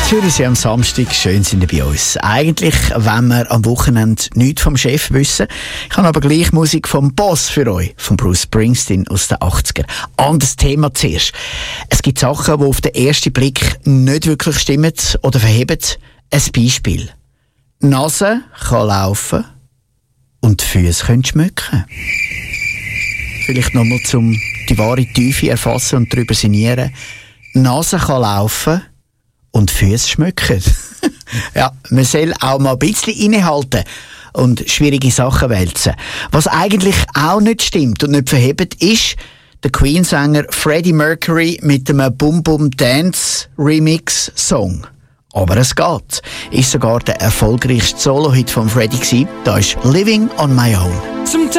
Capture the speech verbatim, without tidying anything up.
Zürichsee am Samstag, schön sind ihr bei uns. Eigentlich wollen wir am Wochenende nichts vom Chef wissen. Ich habe aber gleich Musik vom Boss für euch, von Bruce Springsteen aus den achtziger. Anderes Thema zuerst. Es gibt Sachen, die auf den ersten Blick nicht wirklich stimmen oder verheben. Ein Beispiel. Die Nase kann laufen und die Füße können schmücken. Vielleicht nochmal zum die wahre Tiefe erfassen und darüber sinnieren. Die Nase kann laufen und die Füße schmücken. Ja, man soll auch mal ein bisschen innehalten und schwierige Sachen wälzen. Was eigentlich auch nicht stimmt und nicht verhebt, ist der Queen-Sänger Freddie Mercury mit einem Bum Bum Dance Remix Song. Aber es geht. Ist sogar der erfolgreichste Solo-Hit von Freddie gewesen. Da ist Living on My Own.